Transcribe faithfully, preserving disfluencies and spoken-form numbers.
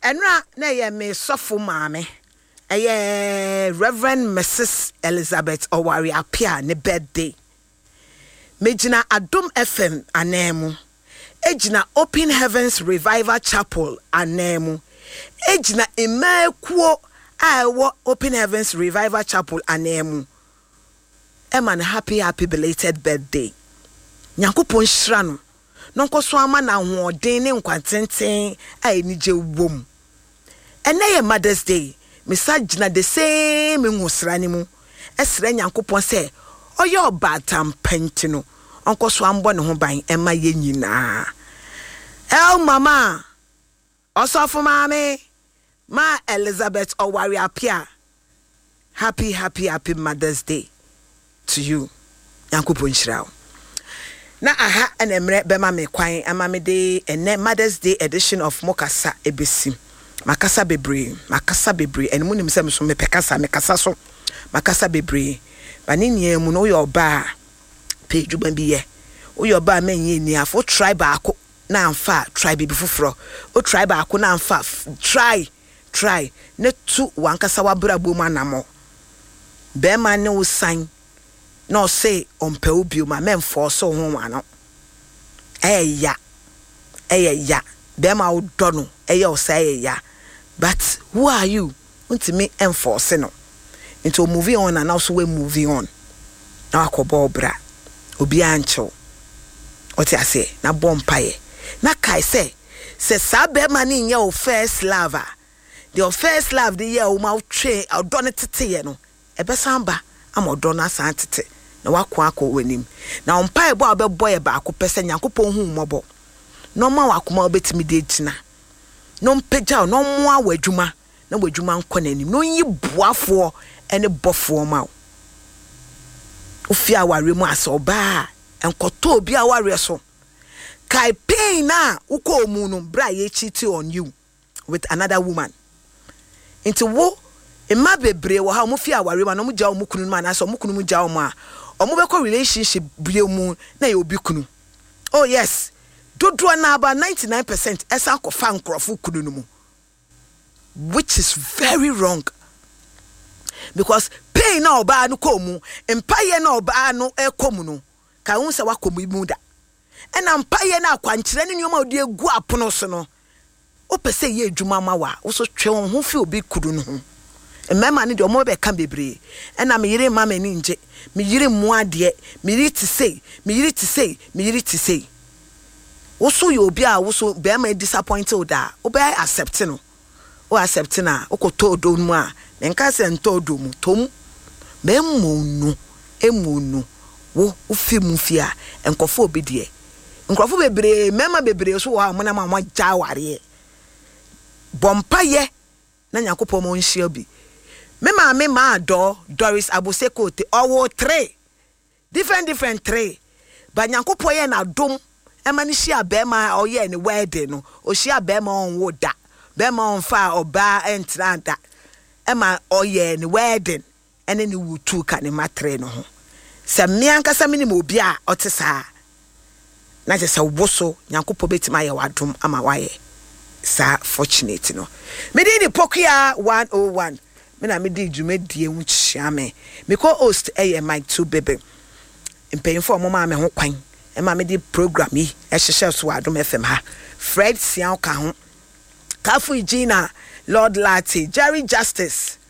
enra na ye me sofo maame eye Reverend Missus Elizabeth Owari Apia ne birthday. Mejina Adom F M anemu. Ejina Open Heavens Revival Chapel anemu. Ejina Emekuo awo Open Heavens Revival Chapel anemu. Eman happy happy belated birthday. Nyankopon shrano. Nonko so ama na hoden ne nkwantenten a enije wom. Ene ye Mother's Day. Misagina the same ngusrani mu. Esre Nyankopon se oyo batam pentino. Onko so ambo ne ho ban ema ye nyina. El mama. Osofo mama. Ma Elizabeth Owari Apia. Happy happy happy Mother's Day to you. Nyankopon shirao. Na aha ene mre bema me kwan ama me de ene Mother's Day edition of Mokasa ebesi. Makasa bebre, makasa bebre ene munim se me so me pekasa me kasa so. Makasa bebre. Bani nie mu no yo ba pe djuban biye. O yo ba menye ni afo try ba ako na amfa try bi fufuro. O try ba ako na amfa try try ne tu wankasa wabra bo ma namo. Be ma ne usan no say on pe obi ma memfo so ho wano eya eya ya be ma odo no eya o say ya but who are you untimi enforce no into moving on and also we moving on na akobo bra obi ancho oti ase na bompaye na kai say se sa be ma ni nya o first lover the first love the year o ma twe odo ne tete ye no ebesamba amodo na santete na wakwa akọ wanim na ompa ebo abebo ye ba akopese Nyankopon hu mobo no ma wakoma obetimi de gina no mpegya no moa wadwuma na wadwuma nkọ nanim no yi boafo ene bofo ma ofia ware mu asoba enkoto obi aware so kai pain na ukọ mu no bra ye cheat on you with another woman into wo emma bebre wo ha mo fia ware ma no mo gya mo kunu ma na so mo kunu mo gya mo a omubeko relationship blemu na ye obi kunu. Oh yes. Dodo na about ninety-nine percent esa kofa nkrofo kunu no mu. Which is very wrong. Because pain na oba no komu, empaye na oba no ekomu no. Ka hu se wakomu mu da. Ena mpaye na akwankyere ne nyoma odi egu apono so no. Opese ye adwuma ma wa, wo so twe won ho fi obi kunu no ho. Emema ni de omo be kan bebre ena me yire mama ni nje me yire mu ade me yire ti sei me yire ti sei me yire ti sei wo so ye obi a wo so be ma disappointed da wo be accept no wo accept na wo ko to do mu a nka se nto do mu tom be mu nu emu nu wo wo fi mu fi a enkofo obi de enkofo bebre mema bebre so wo a mo na ma mo ja ware bompaye na Nyankopon mo nhia bi. Me ma me ma do Doris Aboseko te owo three different different three ba Nyankopon ye na dom e ma ni hia be ma oye ni wedding no o hia be ma on wo da be ma on fa oba entranta e ma oye ni wedding ene ni wutu ka ni matre no ho se me ankasa me ni mo bi a otesa na je se woso Nyankopon betima ye wadom ama waye sa fortunate no me di ni pokia one oh one me na me di djume die hu chiame me ko host eh Mike two baby mpeyinfo mo ma me ho kwan e ma me di program yi e hyehyɛ so Adom F M ha Fred Sian ka ho Kafu Gina Lord Lati Jerry Justice